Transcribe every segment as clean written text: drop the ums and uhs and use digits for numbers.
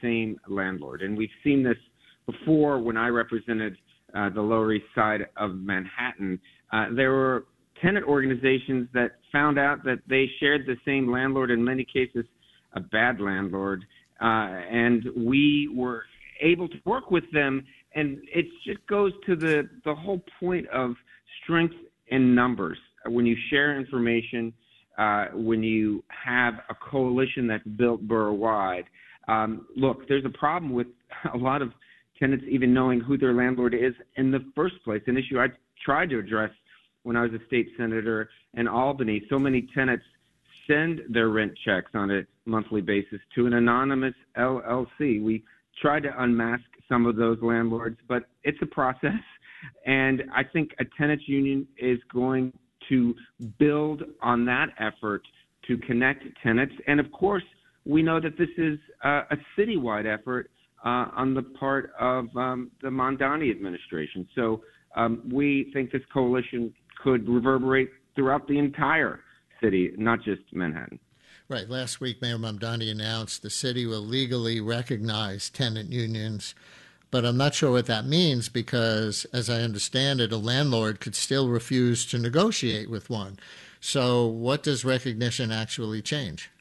same landlord. And we've seen this before when I represented the Lower East Side of Manhattan. There were tenant organizations that found out that they shared the same landlord, in many cases a bad landlord, and we were able to work with them. And it just goes to the whole point of strength in numbers. When you share information, when you have a coalition that's built borough-wide, look, there's a problem with a lot of tenants even knowing who their landlord is in the first place, an issue I tried to address when I was a state senator in Albany. So many tenants send their rent checks on a monthly basis to an anonymous LLC. We tried to unmask some of those landlords, but it's a process. And I think a tenants union is going to build on that effort to connect tenants. And of course, we know that this is a citywide effort on the part of the Mamdani administration. So we think this coalition could reverberate throughout the entire city, not just Manhattan. Right. Last week, Mayor Mamdani announced the city will legally recognize tenant unions, but I'm not sure what that means because, as I understand it, a landlord could still refuse to negotiate with one. So what does recognition actually change?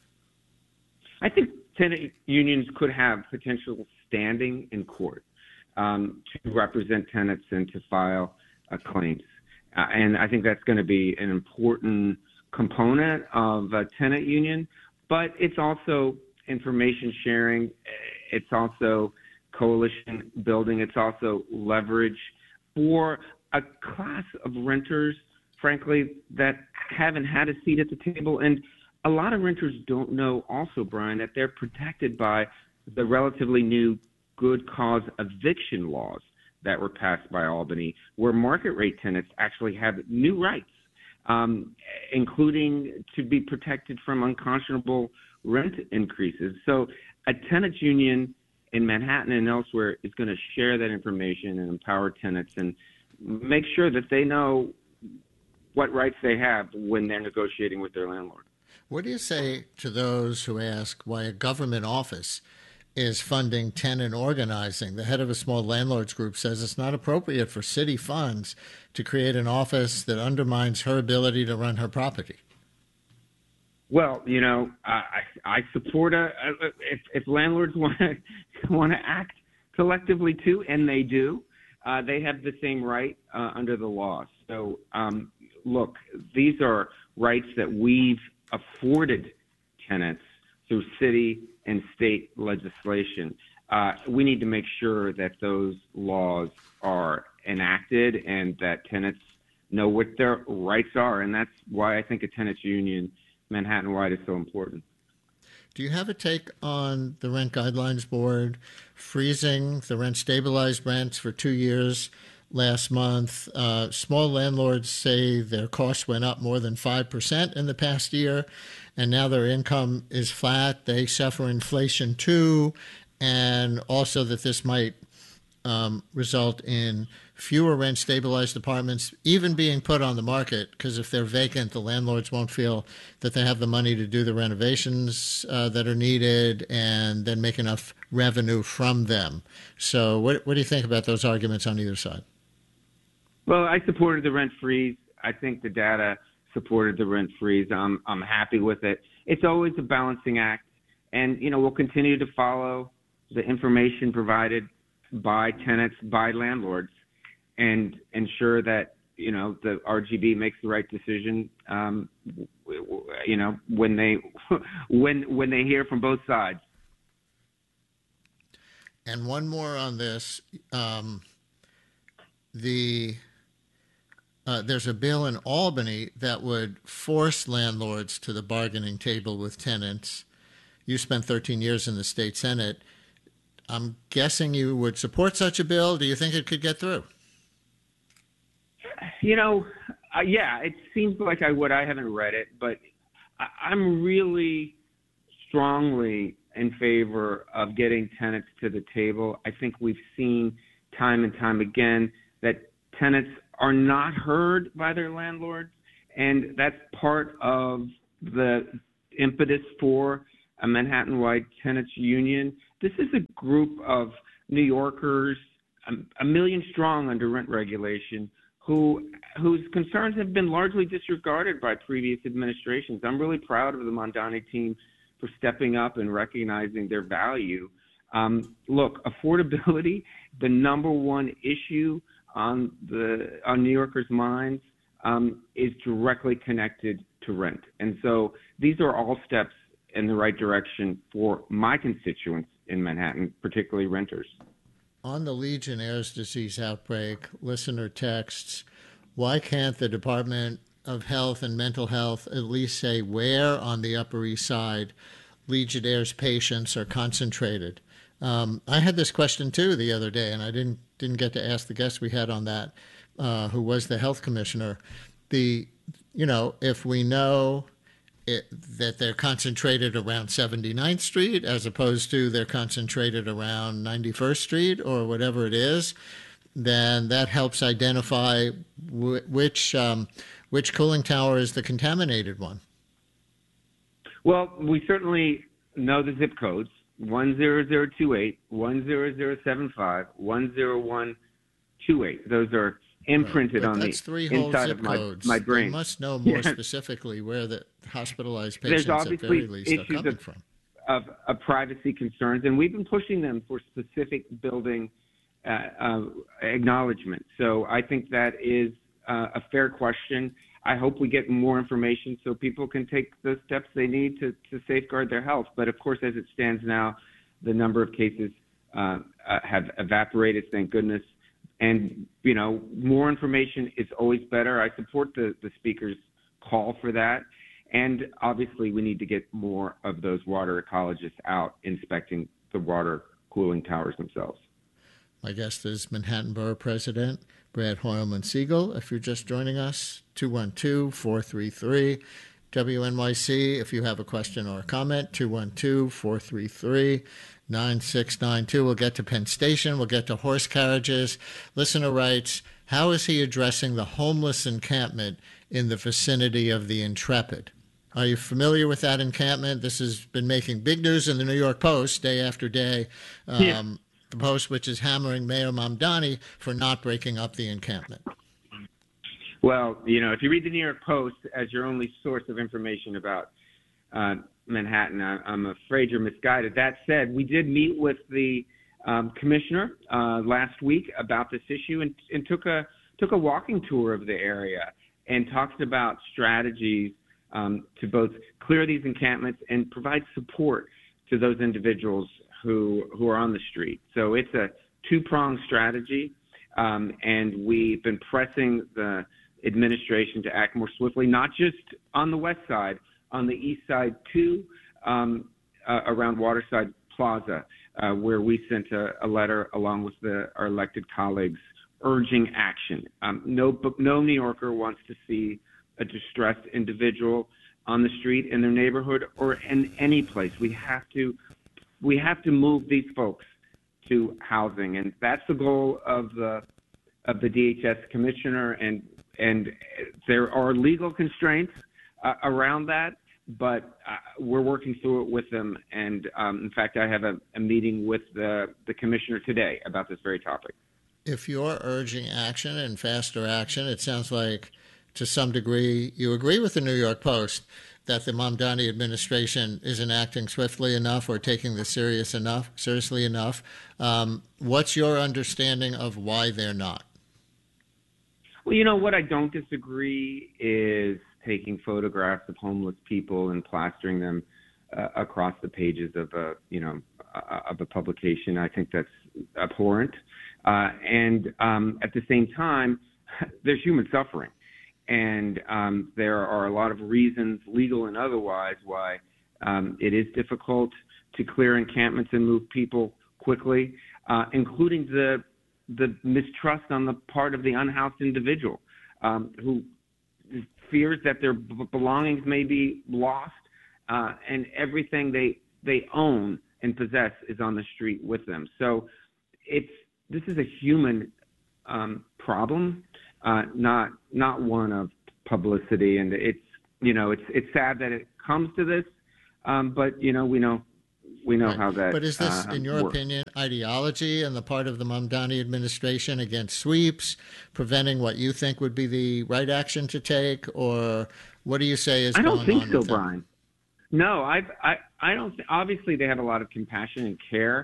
I think tenant unions could have potential standing in court to represent tenants and to file claims. And I think that's going to be an important component of a tenant union, but it's also information sharing. It's also coalition building. It's also leverage for a class of renters, frankly, that haven't had a seat at the table. And a lot of renters don't know also, Brian, that they're protected by the relatively new good cause eviction laws that were passed by Albany, where market rate tenants actually have new rights, including to be protected from unconscionable rent increases. So a tenants union in Manhattan and elsewhere is going to share that information and empower tenants and make sure that they know what rights they have when they're negotiating with their landlord. What do you say to those who ask why a government office is funding tenant organizing? The head of a small landlords group says it's not appropriate for city funds to create an office that undermines her ability to run her property. Well, you know, I support if landlords want to act collectively too, and they do, they have the same right under the law. So, look, these are rights that we've afforded tenants through city and state legislation. We need to make sure that those laws are enacted and that tenants know what their rights are. And that's why I think a tenants union Manhattan-wide is so important. Do you have a take on the Rent Guidelines Board freezing the rent stabilized rents for 2 years last month? Small landlords say their costs went up more than 5% in the past year, and now their income is flat. They suffer inflation too, and also that this might result in fewer rent-stabilized apartments even being put on the market, because if they're vacant, the landlords won't feel that they have the money to do the renovations that are needed and then make enough revenue from them. So what do you think about those arguments on either side? Well, I supported the rent freeze. I think the data supported the rent freeze. I'm happy with it. It's always a balancing act. And, you know, we'll continue to follow the information provided by tenants, by landlords, and ensure that, you know, the RGB makes the right decision, you know, when they when they hear from both sides. And one more on this. There's a bill in Albany that would force landlords to the bargaining table with tenants. You spent 13 years in the state Senate. I'm guessing you would support such a bill. Do you think it could get through? You know, yeah, it seems like I would. I haven't read it, but I'm really strongly in favor of getting tenants to the table. I think we've seen time and time again that tenants are not heard by their landlords, and that's part of the impetus for a Manhattan-wide tenants union. this is a group of New Yorkers, a million strong under rent regulation, whose concerns have been largely disregarded by previous administrations. I'm really proud of the Mamdani team for stepping up and recognizing their value. Look, affordability, the number one issue on New Yorkers' minds, is directly connected to rent. And so these are all steps in the right direction for my constituents in Manhattan, particularly renters. On the Legionnaire's disease outbreak, listener texts, why can't the Department of Health and Mental Health at least say where on the Upper East Side Legionnaire's patients are concentrated? I had this question too the other day, and I didn't get to ask the guest we had on that, who was the health commissioner. If we know that they're concentrated around 79th Street as opposed to they're concentrated around 91st Street or whatever it is, then that helps identify which cooling tower is the contaminated one. Well, we certainly know the zip codes: 10028, 10075, 10128. Those are imprinted on the inside of my brain. They must know more specifically where the hospitalized patients at very least are coming from. Of privacy concerns, and we've been pushing them for specific building acknowledgement. So I think that is a fair question. I hope we get more information so people can take the steps they need to safeguard their health. But of course, as it stands now, the number of cases have evaporated, thank goodness. And, more information is always better. I support the speaker's call for that. And obviously, we need to get more of those water ecologists out inspecting the water cooling towers themselves. My guest is Manhattan Borough President Brad Hoylman-Sigal. If you're just joining us, 212-433-WNYC. If you have a question or a comment, 212-433-9692. We'll get to Penn Station. We'll get to horse carriages. Listener writes, how is he addressing the homeless encampment in the vicinity of the Intrepid? Are you familiar with that encampment? This has been making big news in the New York Post day after day. The Post, which is hammering Mayor Mamdani for not breaking up the encampment. Well, if you read the New York Post as your only source of information about Manhattan, I'm afraid you're misguided. That said, we did meet with the commissioner last week about this issue and took a walking tour of the area and talked about strategies to both clear these encampments and provide support to those individuals who are on the street. So it's a two-pronged strategy, and we've been pressing the administration to act more swiftly, not just on the west side, on the east side too, around Waterside Plaza, where we sent a letter along with our elected colleagues urging action. No New Yorker wants to see a distressed individual on the street in their neighborhood or in any place. We have to move these folks to housing, and that's the goal of the DHS commissioner. And there are legal constraints around that, but we're working through it with them. And in fact, I have a meeting with the commissioner today about this very topic. If you're urging action and faster action, it sounds like to some degree you agree with the New York Post that the Mamdani administration isn't acting swiftly enough or taking this seriously enough. What's your understanding of why they're not? Well, what I don't disagree is taking photographs of homeless people and plastering them across the pages of a publication. I think that's abhorrent. And at the same time, there's human suffering. And there are a lot of reasons, legal and otherwise, why it is difficult to clear encampments and move people quickly, including the mistrust on the part of the unhoused individual who fears that their belongings may be lost and everything they own and possess is on the street with them. So this is a human problem. Not one of publicity, and it's sad that it comes to this, but we know We know Right. how that But is this, in your works. opinion, ideology on the part of the Mamdani administration against sweeps, preventing what you think would be the right action to take, or what do you say is I don't going think on so, with them? Brian. No, I don't. Obviously, they have a lot of compassion and care.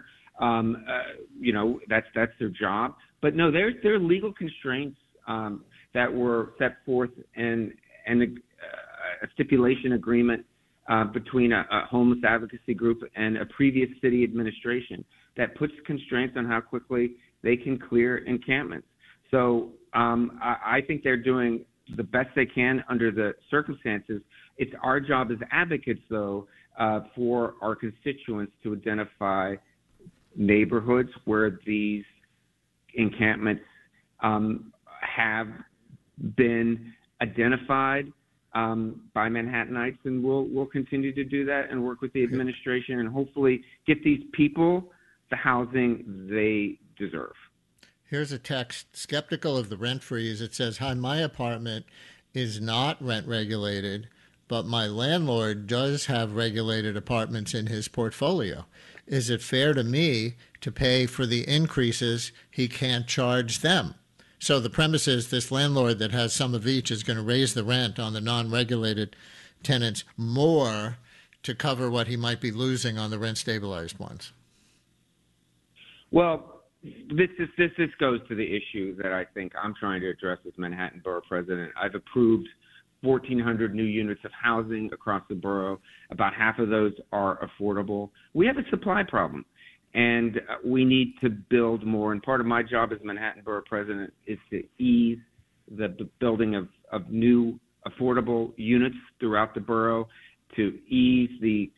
That's their job. But no, there are legal constraints that were set forth in a stipulation agreement between a homeless advocacy group and a previous city administration that puts constraints on how quickly they can clear encampments. So I think they're doing the best they can under the circumstances. It's our job as advocates, though, for our constituents to identify neighborhoods where these encampments have been identified by Manhattanites, and we'll continue to do that and work with the administration and hopefully get these people the housing they deserve. Here's a text skeptical of the rent freeze. It says, "Hi, my apartment is not rent regulated, but my landlord does have regulated apartments in his portfolio. Is it fair to me to pay for the increases he can't charge them?" So the premise is this landlord that has some of each is going to raise the rent on the non-regulated tenants more to cover what he might be losing on the rent stabilized ones. Well, this goes to the issue that I think I'm trying to address as Manhattan Borough President. I've approved 1,400 new units of housing across the borough. About half of those are affordable. We have a supply problem, and we need to build more. And part of my job as Manhattan Borough President is to ease the building of new affordable units throughout the borough, to ease the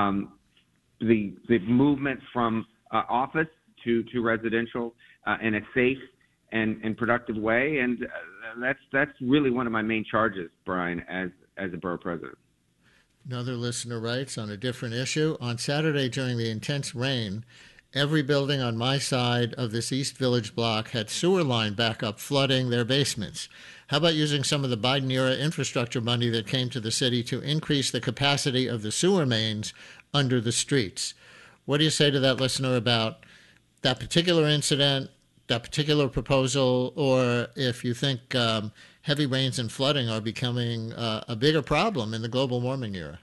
movement from office to residential in a safe and productive way. And that's really one of my main charges, Brian, as a borough president. Another listener writes on a different issue. On Saturday during the intense rain, every building on my side of this East Village block had sewer line backup flooding their basements. How about using some of the Biden-era infrastructure money that came to the city to increase the capacity of the sewer mains under the streets? What do you say to that listener about that particular incident, that particular proposal, or if you think heavy rains and flooding are becoming a bigger problem in the global warming era?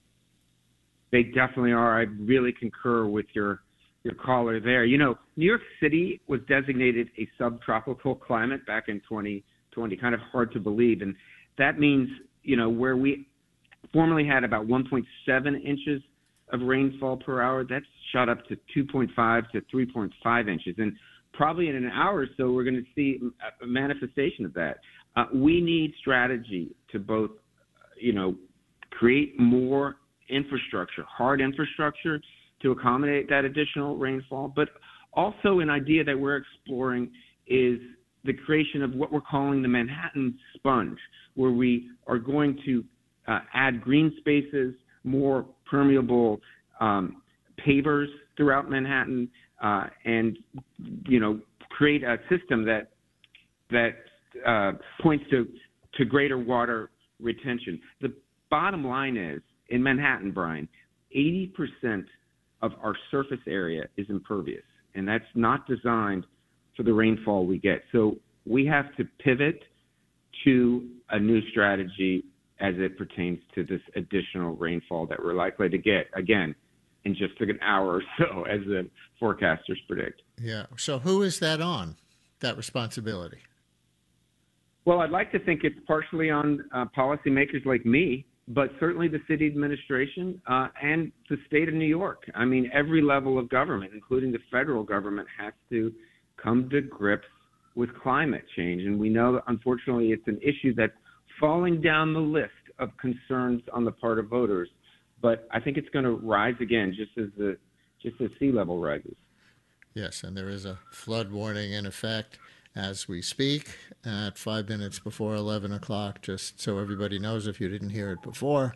They definitely are. I really concur with your caller there. You know, New York City was designated a subtropical climate back in 2020, kind of hard to believe. And that means, you know, where we formerly had about 1.7 inches of rainfall per hour, that's shot up to 2.5 to 3.5 inches. And probably in an hour or so, we're going to see a manifestation of that. We need strategy to both, you know, create more infrastructure, hard infrastructure to accommodate that additional rainfall. But also an idea that we're exploring is the creation of what we're calling the Manhattan sponge, where we are going to add green spaces, more permeable pavers throughout Manhattan, and, you know, create a system that points to greater water retention. The bottom line is, in Manhattan, Brian, 80% of our surface area is impervious, and that's not designed for the rainfall we get. So we have to pivot to a new strategy as it pertains to this additional rainfall that we're likely to get, again, in just an hour or so, as the forecasters predict. Yeah. So who is that on, that responsibility? Well, I'd like to think it's partially on policymakers like me, but certainly the city administration and the state of New York. I mean, every level of government, including the federal government, has to come to grips with climate change. And we know that, unfortunately, it's an issue that's falling down the list of concerns on the part of voters. But I think it's going to rise again, just as sea level rises. Yes, and there is a flood warning in effect as we speak at 5 minutes before 11 o'clock, just so everybody knows if you didn't hear it before.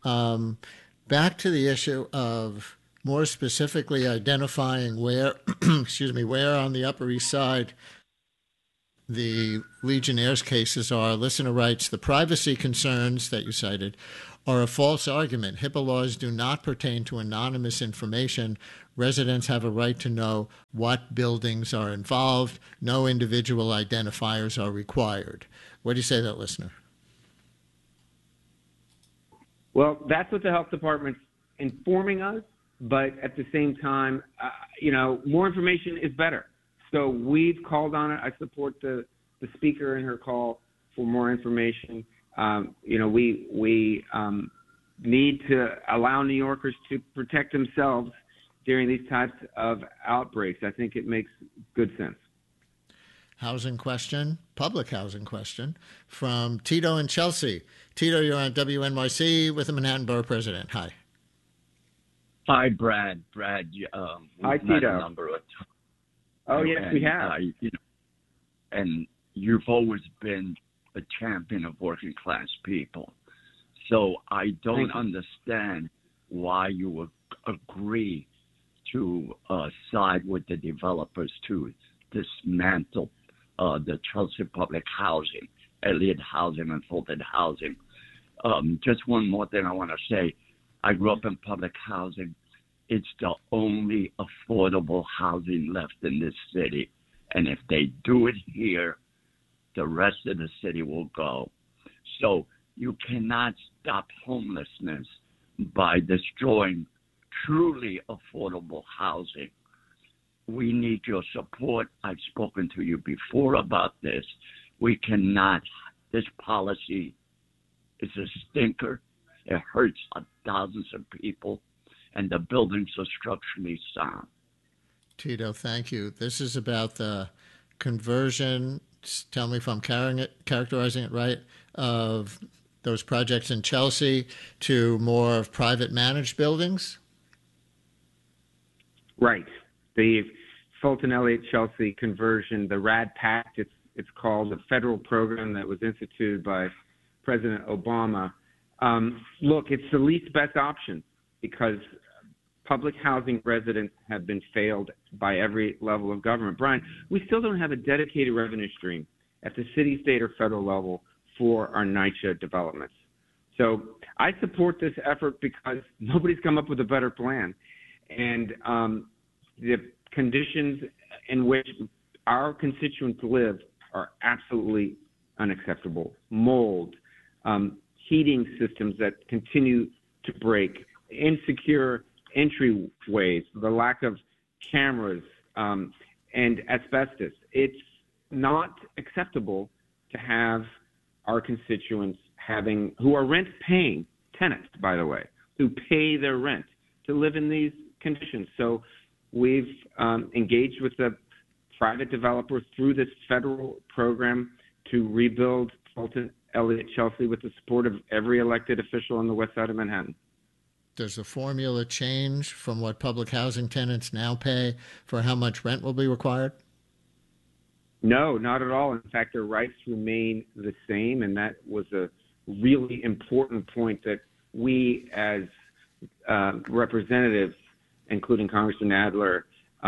Back to the issue of more specifically identifying where, where on the Upper East Side the Legionnaires' cases are. Listener writes, the privacy concerns that you cited are a false argument. HIPAA laws do not pertain to anonymous information. Residents have a right to know what buildings are involved. No individual identifiers are required. What do you say to that, listener? Well, that's what the health department's informing us, but at the same time, more information is better. So we've called on it. I support the speaker in her call for more information. We need to allow New Yorkers to protect themselves during these types of outbreaks. I think it makes good sense. Housing question, public housing question from Tito in Chelsea. Tito, you're on WNYC with the Manhattan Borough President. Hi. Hi, Brad. Hi, Tito. Oh, yes, we have. And you've always been a champion of working class people. So I don't understand why you would agree to side with the developers to dismantle the Chelsea Public Housing, Elliott Housing, and Fulton Housing. Just one more thing I want to say. I grew up in public housing. It's the only affordable housing left in this city. And if they do it here, the rest of the city will go. So you cannot stop homelessness by destroying truly affordable housing. We need your support. I've spoken to you before about this. This policy is a stinker. It hurts thousands of people, and the buildings are structurally sound. Tito, thank you. This is about the conversion, tell me if I'm characterizing it right, of those projects in Chelsea to more of private managed buildings? Right. The Fulton Elliott Chelsea conversion, the RAD Pact, it's called, a federal program that was instituted by President Obama. Look, it's the least best option because public housing residents have been failed by every level of government. Brian, we still don't have a dedicated revenue stream at the city, state, or federal level for our NYCHA developments. So I support this effort because nobody's come up with a better plan. And the conditions in which our constituents live are absolutely unacceptable. Mold, heating systems that continue to break, insecure entryways, the lack of cameras, and asbestos. It's not acceptable to have our constituents who are rent-paying tenants, by the way, who pay their rent to live in these conditions. So we've engaged with the private developers through this federal program to rebuild Fulton Elliott Chelsea with the support of every elected official on the west side of Manhattan. Does the formula change from what public housing tenants now pay for how much rent will be required? No, not at all. In fact, their rights remain the same, and that was a really important point that we as representatives, including Congressman Adler,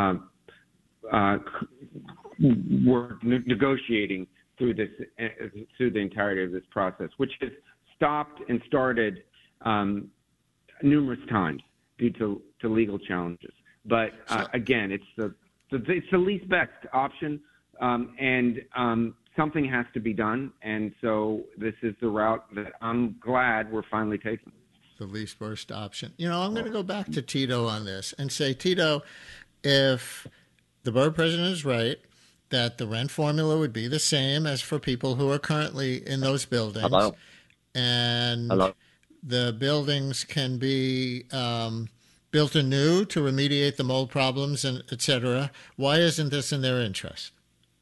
were negotiating through the entirety of this process, which has stopped and started numerous times due to legal challenges. But again, it's the least best option, and something has to be done. And so this is the route that I'm glad we're finally taking. The least worst option. I'm going to go back to Tito on this and say, Tito, if the borough president is right, that the rent formula would be the same as for people who are currently in those buildings. Hello? And Hello? the buildings can be built anew to remediate the mold problems, and et cetera. Why isn't this in their interest?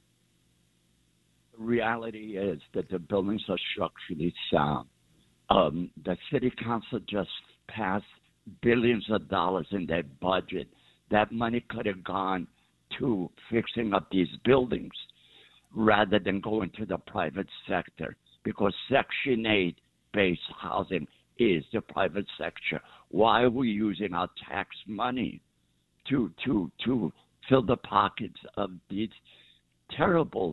The reality is that the buildings are structurally sound. The city council just passed billions of dollars in their budget. That money could have gone to fixing up these buildings rather than going to the private sector, because Section 8-based housing is the private sector. Why are we using our tax money to fill the pockets of these terrible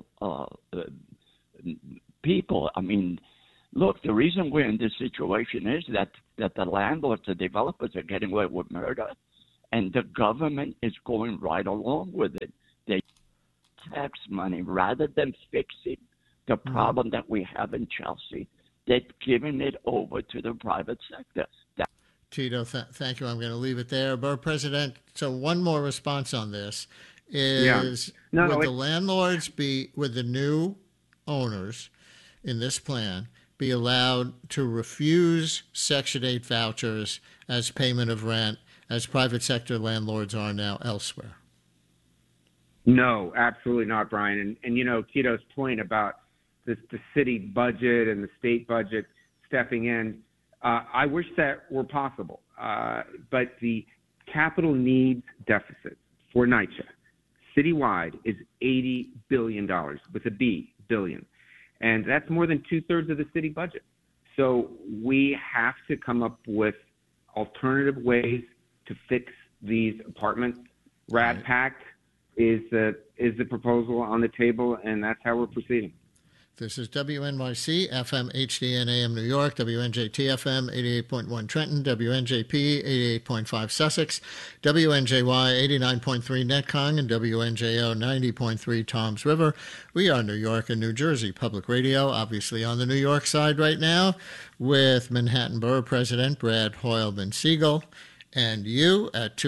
people. I mean, look, the reason we're in this situation is that the landlords, the developers are getting away with murder, and the government is going right along with it. They tax money rather than fixing the problem that we have in Chelsea. They're giving it over to the private sector. Tito, thank you. I'm going to leave it there. Borough President, so one more response on this is, would the landlords would the new owners in this plan be allowed to refuse Section 8 vouchers as payment of rent, as private sector landlords are now elsewhere? No, absolutely not, Brian. And Tito's point about the city budget and the state budget stepping in, I wish that were possible. But the capital needs deficit for NYCHA citywide is $80 billion, with a B, billion. And that's more than 2/3 of the city budget. So we have to come up with alternative ways to fix these apartments. RAD Pact is the proposal on the table, and that's how we're proceeding. This is WNYC, FM, HDN, AM New York, WNJT, FM, 88.1 Trenton, WNJP, 88.5 Sussex, WNJY, 89.3 Netcong, and WNJO, 90.3 Toms River. We are New York and New Jersey Public Radio, obviously on the New York side right now, with Manhattan Borough President Brad Hoylman-Siegel, and you at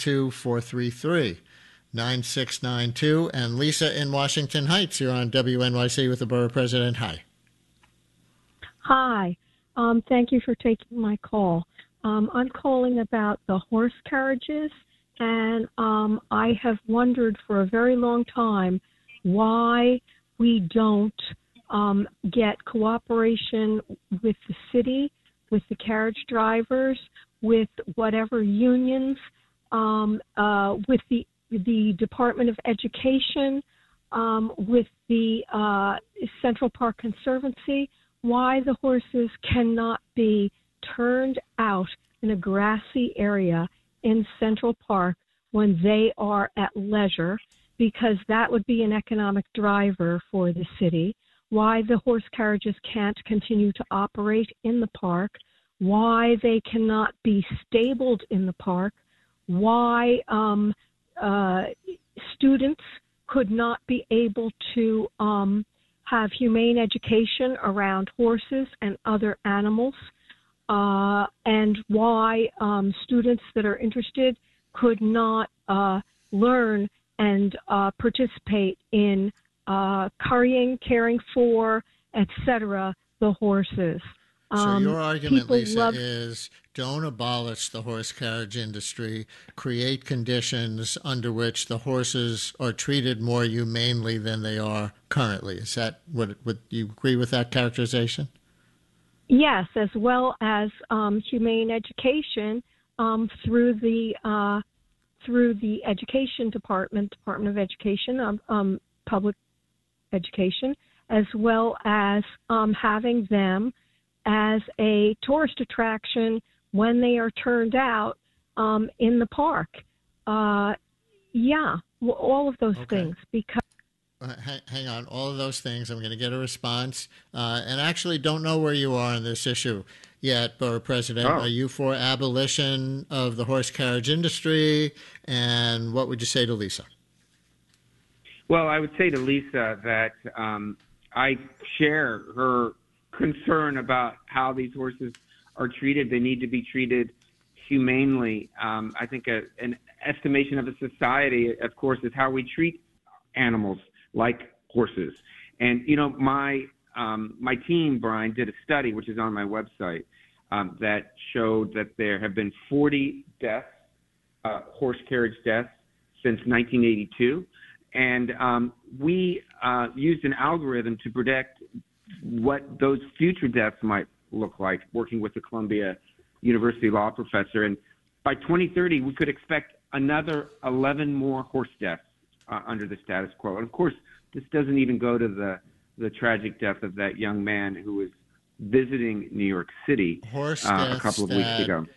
212-433-9692, and Lisa in Washington Heights. You're on WNYC with the Borough President. Hi. Hi. Thank you for taking my call. I'm calling about the horse carriages, and I have wondered for a very long time why we don't get cooperation with the city, with the carriage drivers, with whatever unions, with the Department of Education, with the Central Park Conservancy, why the horses cannot be turned out in a grassy area in Central Park when they are at leisure, because that would be an economic driver for the city, why the horse carriages can't continue to operate in the park, why they cannot be stabled in the park, why students could not be able to have humane education around horses and other animals, and why students that are interested could not learn and participate in currying, caring for, etc., the horses. So your argument, Lisa, is don't abolish the horse carriage industry, create conditions under which the horses are treated more humanely than they are currently. Is that would you agree with that characterization? Yes, as well as humane education through the Education Department of Education, public education, as well as having them as a tourist attraction when they are turned out in the park. All of those things. Because hang on, all of those things. I'm going to get a response. And actually don't know where you are on this issue yet, Borough President. Are you for abolition of the horse carriage industry? And what would you say to Lisa? Well, I would say to Lisa that I share her concern about how these horses are treated. They need to be treated humanely. I think an estimation of a society, of course, is how we treat animals like horses. And, my team, Brian, did a study, which is on my website, that showed that there have been 40 deaths, horse carriage deaths, since 1982. And we used an algorithm to predict what those future deaths might look like, working with the Columbia University law professor. And by 2030, we could expect another 11 more horse deaths under the status quo. And of course, this doesn't even go to the tragic death of that young man who was visiting New York City a couple of weeks ago.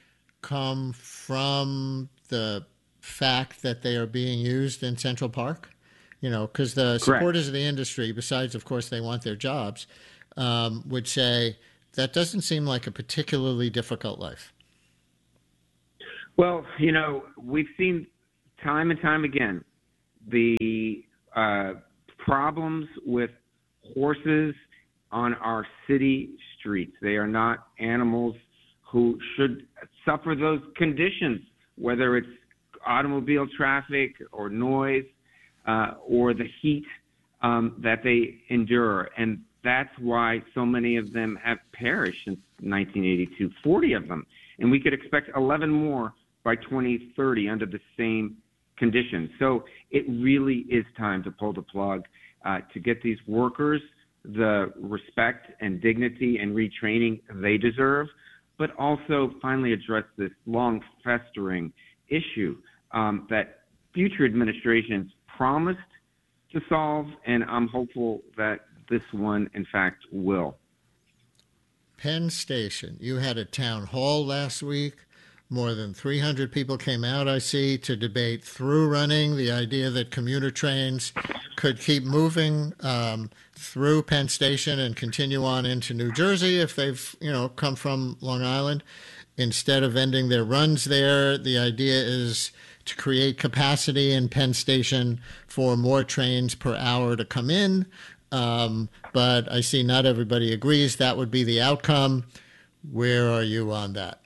Come from the fact that they are being used in Central Park because the Correct. supporters of the industry, besides, of course, they want their jobs, would say that doesn't seem like a particularly difficult life. Well, we've seen time and time again the problems with horses on our city streets. They are not animals who should suffer those conditions, whether it's automobile traffic or noise or the heat that they endure. And that's why so many of them have perished since 1982, 40 of them. And we could expect 11 more by 2030 under the same conditions. So it really is time to pull the plug to get these workers the respect and dignity and retraining they deserve, but also finally address this long festering issue that future administrations promised to solve, and I'm hopeful that this one, in fact, will. Penn Station, you had a town hall last week. More than 300 people came out, I see, to debate through running, the idea that commuter trains could keep moving through Penn Station and continue on into New Jersey if they've, come from Long Island. Instead of ending their runs there, the idea is to create capacity in Penn Station for more trains per hour to come in. But I see not everybody agrees that would be the outcome. Where are you on that?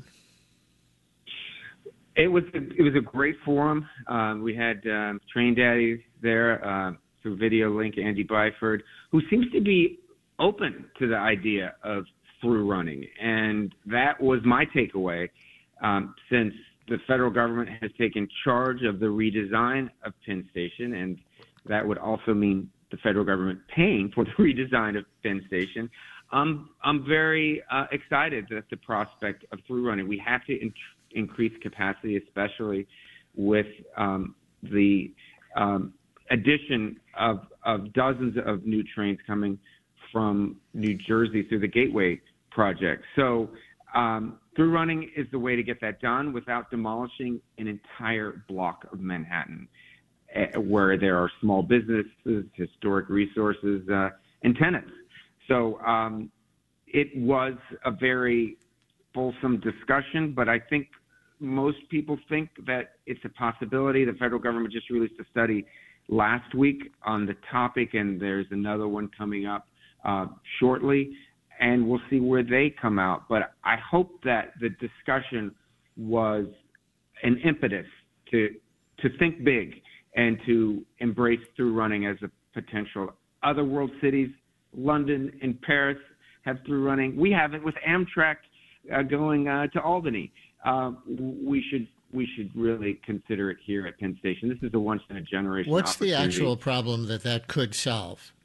It was a great forum. We had Train Daddy there through video link, Andy Byford, who seems to be open to the idea of through running. And that was my takeaway since the federal government has taken charge of the redesign of Penn Station, and that would also mean the federal government paying for the redesign of Penn Station. I'm very excited at the prospect of through running. We have to increase capacity, especially with the addition of dozens of new trains coming from New Jersey through the Gateway project. So through running is the way to get that done without demolishing an entire block of Manhattan where there are small businesses, historic resources, and tenants. So it was a very fulsome discussion, but I think most people think that it's a possibility. The federal government just released a study last week on the topic, and there's another one coming up shortly, and we'll see where they come out. But I hope that the discussion was an impetus to think big and to embrace through running as a potential. Other world cities, London and Paris, have through running. We have it with Amtrak going to Albany. We should really consider it here at Penn Station. This is a once in a generation. What's the actual problem that could solve?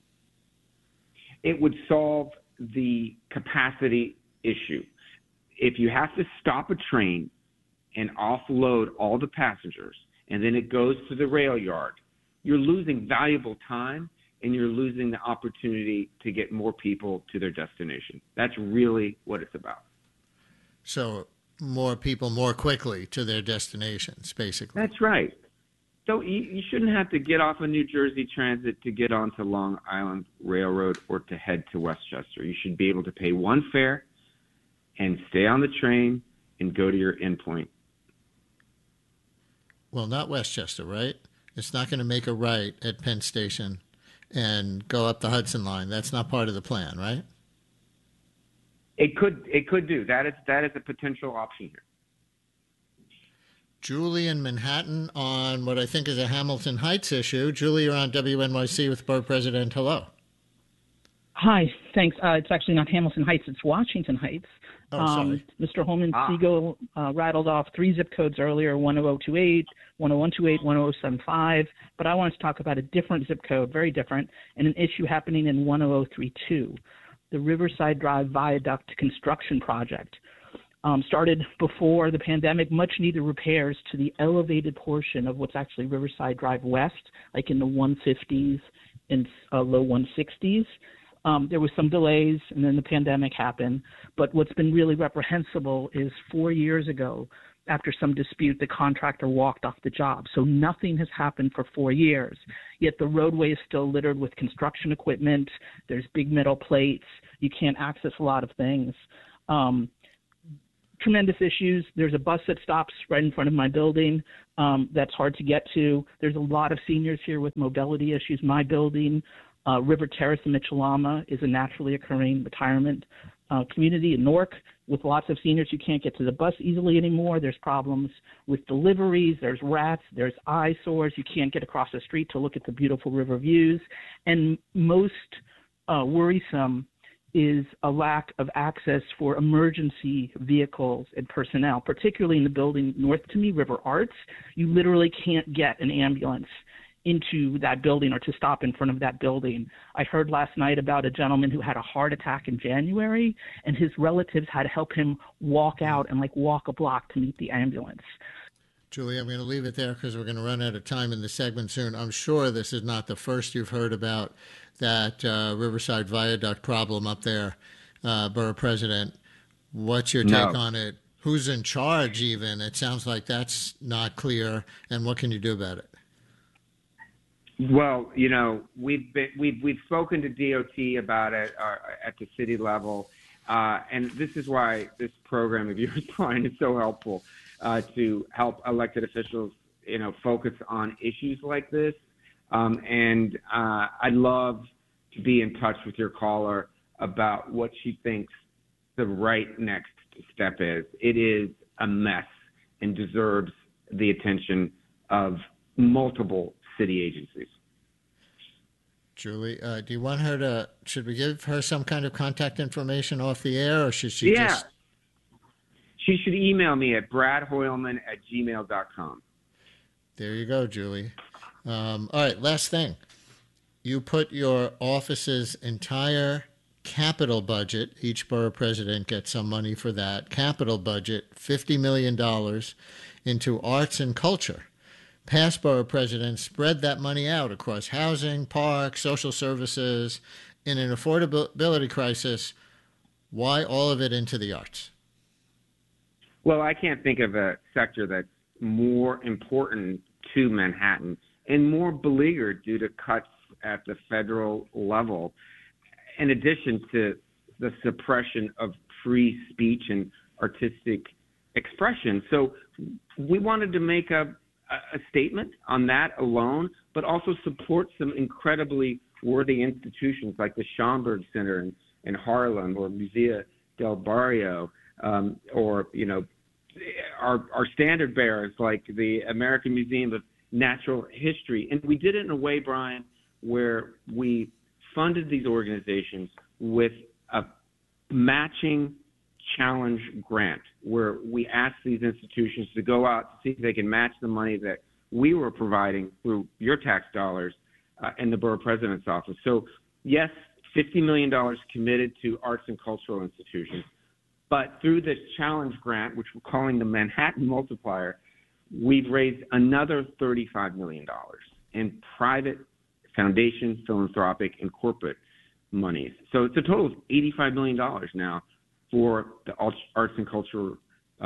It would solve the capacity issue. If you have to stop a train and offload all the passengers, and then it goes to the rail yard, you're losing valuable time, and you're losing the opportunity to get more people to their destination. That's really what it's about. So more people more quickly to their destinations, basically. That's right. So you shouldn't have to get off of New Jersey Transit to get onto Long Island Railroad or to head to Westchester. You should be able to pay one fare and stay on the train and go to your endpoint. Well, not Westchester, right? It's not going to make a right at Penn Station and go up the Hudson Line. That's not part of the plan, right? It could do. That is a potential option here. Julie in Manhattan on what I think is a Hamilton Heights issue. Julie, you're on WNYC with Borough President. Hello. Hi, thanks. It's actually not Hamilton Heights, it's Washington Heights. Oh, sorry. Mr. Holman Siegel rattled off 3 zip codes earlier, 10028, 10128, 10075, but I wanted to talk about a different zip code, very different, and an issue happening in 10032, the Riverside Drive Viaduct construction project. Started before the pandemic, much needed repairs to the elevated portion of what's actually Riverside Drive West, like in the 150s and low 160s. There was some delays, and then the pandemic happened. But what's been really reprehensible is 4 years ago, after some dispute, the contractor walked off the job. So nothing has happened for 4 years. Yet the roadway is still littered with construction equipment. There's big metal plates. You can't access a lot of things. Tremendous issues. There's a bus that stops right in front of my building that's hard to get to. There's a lot of seniors here with mobility issues. My building, River Terrace in Mitchell-Lama, is a naturally occurring retirement community in Newark with lots of seniors who can't get to the bus easily anymore. There's problems with deliveries. There's rats. There's eyesores. You can't get across the street to look at the beautiful river views. And most worrisome is a lack of access for emergency vehicles and personnel, particularly in the building north to me, River Arts. You literally can't get an ambulance into that building or to stop in front of that building. I heard last night about a gentleman who had a heart attack in January, and his relatives had to help him walk out and walk a block to meet the ambulance. Julie, I'm going to leave it there because we're going to run out of time in the segment soon. I'm sure this is not the first you've heard about that Riverside Viaduct problem up there, Borough President. What's your take on it? Who's in charge even? It sounds like that's not clear. And what can you do about it? Well, we've spoken to DOT about it at the city level, and this is why this program of yours, Brian, is so helpful to help elected officials, focus on issues like this. And I'd love to be in touch with your caller about what she thinks the right next step is. It is a mess and deserves the attention of multiple city agencies. Julie, do you want her should we give her some kind of contact information off the air, or should she just... She should email me at bradhoylman@gmail.com. There you go, Julie. All right, last thing. You put your office's entire capital budget, each borough president gets some money for that, capital budget, $50 million, into arts and culture. Past borough presidents spread that money out across housing, parks, social services. In an affordability crisis, why all of it into the arts? Well, I can't think of a sector that's more important to Manhattan and more beleaguered due to cuts at the federal level, in addition to the suppression of free speech and artistic expression. So we wanted to make a statement on that alone, but also support some incredibly worthy institutions like the Schomburg Center in Harlem, or Musea del Barrio, or our standard bearers like the American Museum of Natural History. And we did it in a way, Brian, where we funded these organizations with a matching challenge grant, where we asked these institutions to go out to see if they can match the money that we were providing through your tax dollars in the borough president's office. So yes, $50 million committed to arts and cultural institutions, but through this challenge grant, which we're calling the Manhattan Multiplier, we've raised another $35 million in private foundation, philanthropic, and corporate monies. So it's a total of $85 million now for the arts and cultural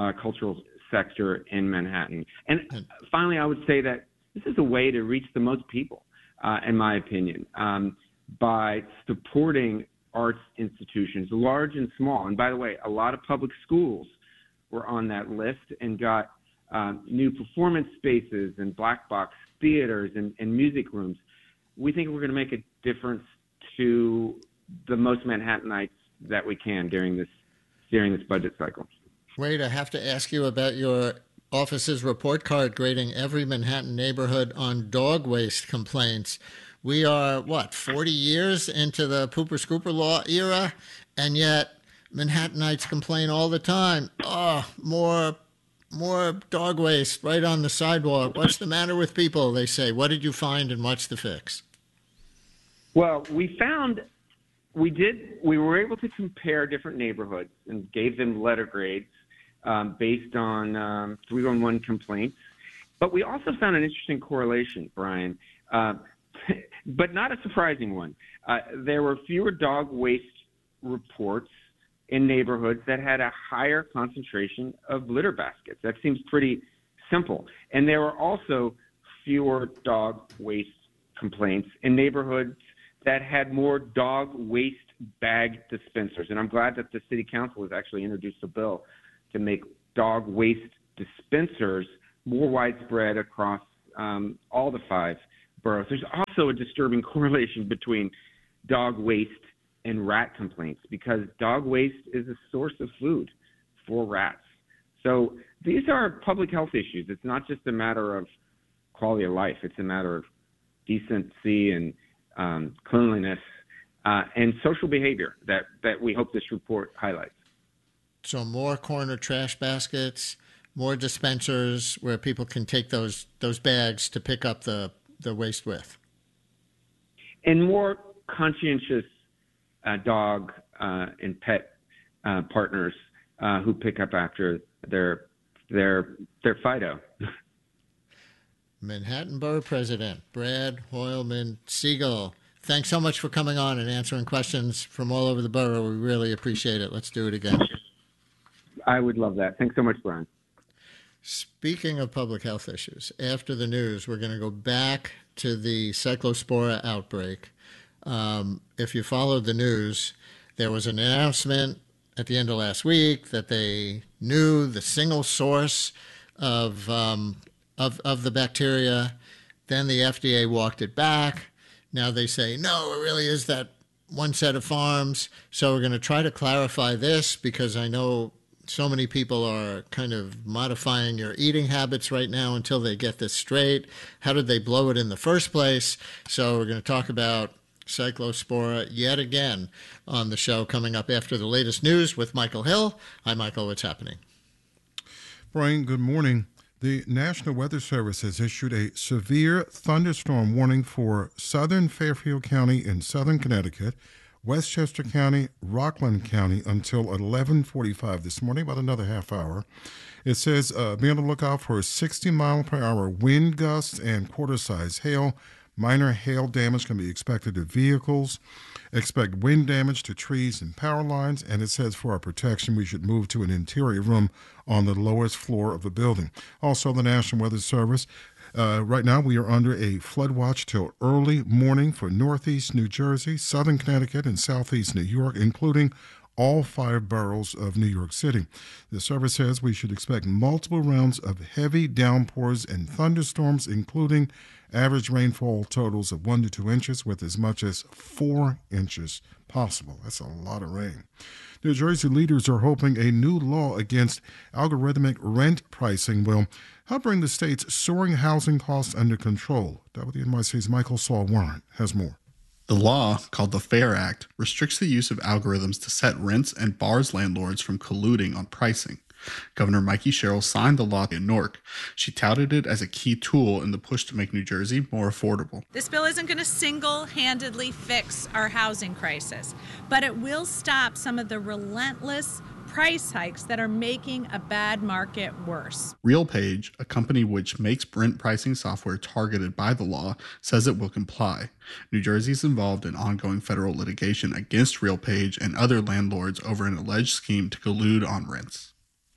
sector in Manhattan. And finally, I would say that this is a way to reach the most people, in my opinion, by supporting arts institutions, large and small. And by the way, a lot of public schools were on that list and got new performance spaces and black box theaters and music rooms. We think we're going to make a difference to the most Manhattanites that we can during this budget cycle. Wade, I have to ask you about your office's report card grading every Manhattan neighborhood on dog waste complaints. We are, 40 years into the Pooper Scooper law era, and yet Manhattanites complain all the time. Oh, more dog waste right on the sidewalk. What's the matter with people, they say. What did you find and what's the fix? Well, we were able to compare different neighborhoods and gave them letter grades based on 311 complaints. But we also found an interesting correlation, Brian, but not a surprising one. There were fewer dog waste reports in neighborhoods that had a higher concentration of litter baskets. That seems pretty simple. And there were also fewer dog waste complaints in neighborhoods that had more dog waste bag dispensers. And I'm glad that the city council has actually introduced a bill to make dog waste dispensers more widespread across all the 5 boroughs. There's also a disturbing correlation between dog waste and rat complaints, because dog waste is a source of food for rats. So these are public health issues. It's not just a matter of quality of life. It's a matter of decency and cleanliness and social behavior that we hope this report highlights. So more corner trash baskets, more dispensers where people can take those bags to pick up the waste with. And more conscientious dog and pet partners who pick up after their Fido. Manhattan Borough President Brad Hoylman-Siegel, thanks so much for coming on and answering questions from all over the borough. We really appreciate it. Let's do it again. I would love that. Thanks so much, Brian. Speaking of public health issues, after the news, we're going to go back to the Cyclospora outbreak. If you followed the news, there was an announcement at the end of last week that they knew the single source of the bacteria. Then the FDA walked it back. Now they say, no, it really is that one set of farms. So we're going to try to clarify this, because I know so many people are kind of modifying your eating habits right now until they get this straight. How did they blow it in the first place? So we're going to talk about Cyclospora yet again on the show coming up after the latest news with Michael Hill. Hi, Michael. What's happening? Brian, good morning. The National Weather Service has issued a severe thunderstorm warning for southern Fairfield County in southern Connecticut, Westchester County, Rockland County until 11:45 this morning, about another half hour. It says be on the lookout for 60-mile-per-hour wind gusts and quarter-size hail. Minor hail damage can be expected to vehicles. Expect wind damage to trees and power lines. And it says for our protection, we should move to an interior room on the lowest floor of the building. Also, the National Weather Service, right now we are under a flood watch till early morning for northeast New Jersey, southern Connecticut, and southeast New York, including all 5 boroughs of New York City. The service says we should expect multiple rounds of heavy downpours and thunderstorms, including average rainfall totals of 1 to 2 inches, with as much as 4 inches possible. That's a lot of rain. New Jersey leaders are hoping a new law against algorithmic rent pricing will help bring the state's soaring housing costs under control. WNYC's Michael Saul-Warren has more. The law, called the FAIR Act, restricts the use of algorithms to set rents and bars landlords from colluding on pricing. Governor Mikey Sherrill signed the law in Newark. She touted it as a key tool in the push to make New Jersey more affordable. This bill isn't going to single-handedly fix our housing crisis, but it will stop some of the relentless price hikes that are making a bad market worse. RealPage, a company which makes rent pricing software targeted by the law, says it will comply. New Jersey is involved in ongoing federal litigation against RealPage and other landlords over an alleged scheme to collude on rents.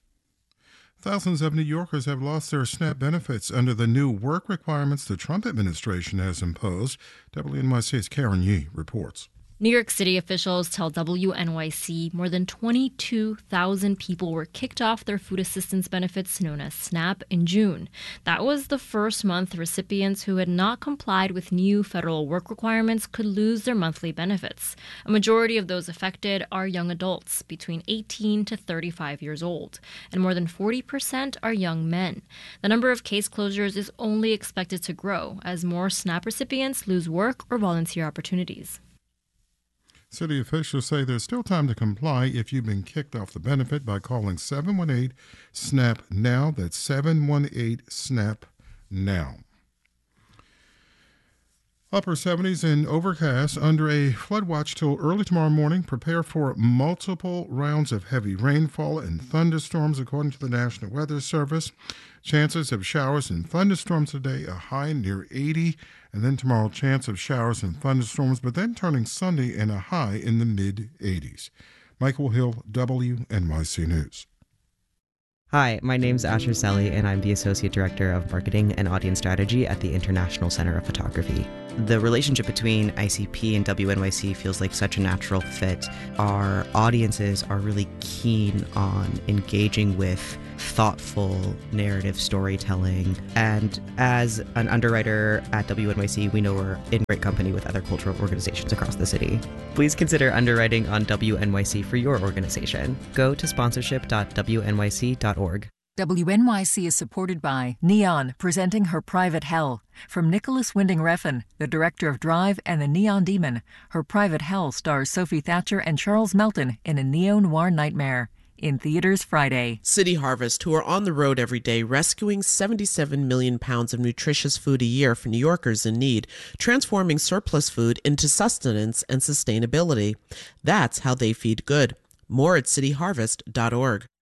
Thousands of New Yorkers have lost their SNAP benefits under the new work requirements the Trump administration has imposed. WNYC's Karen Yee reports. New York City officials tell WNYC more than 22,000 people were kicked off their food assistance benefits known as SNAP in June. That was the first month recipients who had not complied with new federal work requirements could lose their monthly benefits. A majority of those affected are young adults between 18 to 35 years old, and more than 40% are young men. The number of case closures is only expected to grow as more SNAP recipients lose work or volunteer opportunities. City officials say there's still time to comply if you've been kicked off the benefit by calling 718-SNAP-NOW. That's 718-SNAP-NOW. Upper 70s and overcast under a flood watch till early tomorrow morning. Prepare for multiple rounds of heavy rainfall and thunderstorms, according to the National Weather Service. Chances of showers and thunderstorms today, a high near 80. And then tomorrow, chance of showers and thunderstorms, but then turning sunny and a high in the mid-80s. Michael Hill, WNYC News. Hi, my name's Asher Selly, and I'm the Associate Director of Marketing and Audience Strategy at the International Center of Photography. The relationship between ICP and WNYC feels like such a natural fit. Our audiences are really keen on engaging with thoughtful narrative storytelling, and as an underwriter at WNYC, we know we're in great company with other cultural organizations across the city. Please consider underwriting on WNYC for your organization. Go to sponsorship.wnyc.org. WNYC is supported by Neon, presenting Her Private Hell. From Nicholas Winding Refn, the director of Drive and The Neon Demon, Her Private Hell stars Sophie Thatcher and Charles Melton in a neo-noir nightmare. In theaters Friday. City Harvest, who are on the road every day rescuing 77 million pounds of nutritious food a year for New Yorkers in need, transforming surplus food into sustenance and sustainability. That's how they feed good. More at cityharvest.org.